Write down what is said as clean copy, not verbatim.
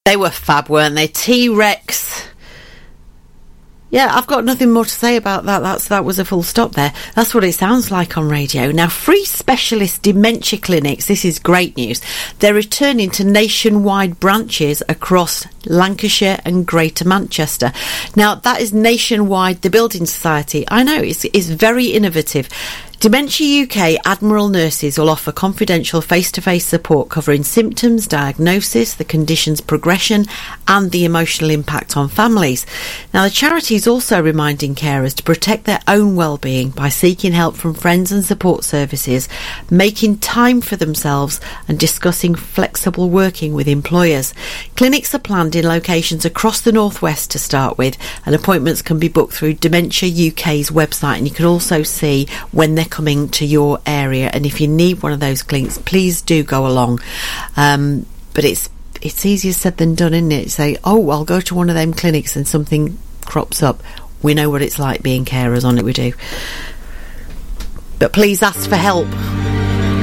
They were fab, weren't they? T-Rex. Yeah, I've got nothing more to say about that. That was a full stop there. That's what it sounds like on radio. Now, free specialist dementia clinics, this is great news. They're returning to nationwide branches across Lancashire and Greater Manchester. Now, that is nationwide, the Building Society. I know, it's very innovative. Dementia UK Admiral nurses will offer confidential face-to-face support covering symptoms, diagnosis, the condition's progression and the emotional impact on families. Now, the charity is also reminding carers to protect their own well-being by seeking help from friends and support services, making time for themselves and discussing flexible working with employers. Clinics are planned in locations across the northwest to start with, and appointments can be booked through Dementia UK's website, and you can also see when they're coming to your area. And if you need one of those clinics, please do go along. But it's easier said than done, isn't it? Say, oh, I'll go to one of them clinics and something crops up. We know what it's like being carers on it, we do. But please ask for help.